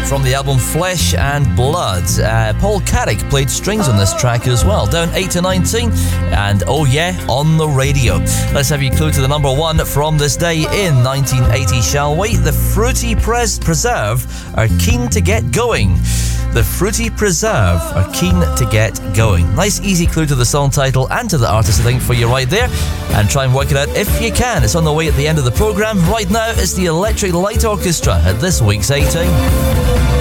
from the album Flesh and Blood. Paul Carrick played strings on this track as well. Down 8 to 19, and oh yeah, on the radio. Let's have you clue to the number one from this day in 1980, shall we? The Fruity Preserve are keen to get going. The Fruity Preserve are keen to get going. Nice easy clue to the song title and to the artist, I think, for you right there. And try and work it out if you can. It's on the way at the end of the programme. Right now, it's the Electric Light Orchestra at this week's 18.